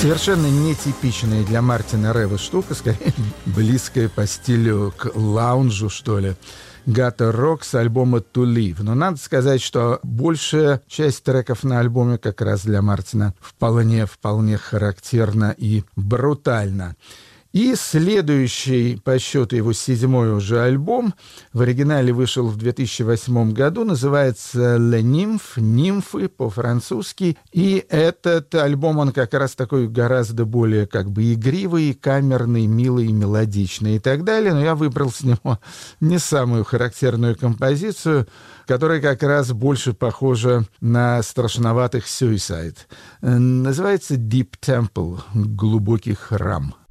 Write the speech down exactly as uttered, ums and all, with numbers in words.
Совершенно нетипичная для Мартина Рева штука, скорее близкая по стилю к лаунжу, что ли. «Gotta Rock» с альбома «To Live». Но надо сказать, что большая часть треков на альбоме как раз для Мартина вполне, вполне характерна и брутальна. И следующий по счету его седьмой уже альбом, в оригинале вышел в две тысячи восьмом году, называется «Le Nymphe», «Нимфы» по-французски. И этот альбом, он как раз такой гораздо более как бы игривый, камерный, милый, мелодичный и так далее. Но я выбрал с него не самую характерную композицию, которая как раз больше похожа на страшноватых «Suicide». Называется «Deep Temple», «Глубокий храм».